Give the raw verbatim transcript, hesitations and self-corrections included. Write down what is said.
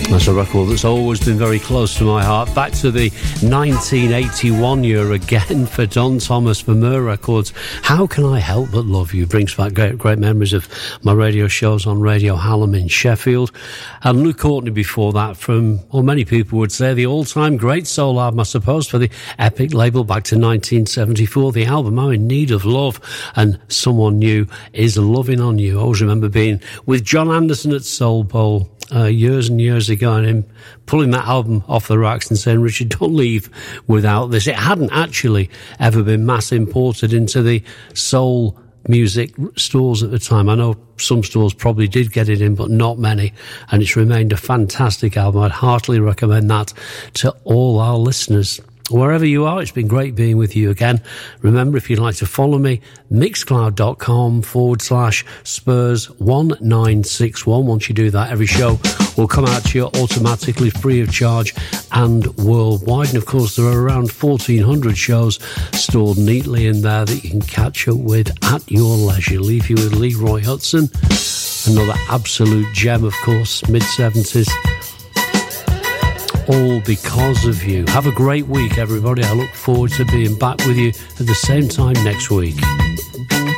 That's a record that's always been very close to my heart. Back to the nineteen eighty-one year again for Don Thomas for Mer Records. How Can I Help But Love You? Brings back great, great memories of my radio shows on Radio Hallam in Sheffield. And Luke Courtney before that from, well, many people would say the all-time great soul album, I suppose, for the Epic label back to nineteen seventy-four. The album, I'm in Need of Love, and Someone New Is Loving on You. I always remember being with John Anderson at Soul Bowl Uh, years and years ago, and him pulling that album off the racks and saying, Richard, don't leave without this. It hadn't actually ever been mass imported into the soul music stores at the time. I know some stores probably did get it in, but not many, and it's remained a fantastic album. I'd heartily recommend that to all our listeners. Wherever you are, it's been great being with you again. Remember, if you'd like to follow me, mixcloud.com forward slash Spurs one nine six one. Once you do that, every show will come out to you automatically, free of charge and worldwide. And of course, there are around fourteen hundred shows stored neatly in there that you can catch up with at your leisure. Leave you with Leroy Hudson, another absolute gem, of course, mid-seventies. All Because of You. Have a great week, everybody. I look forward to being back with you at the same time next week.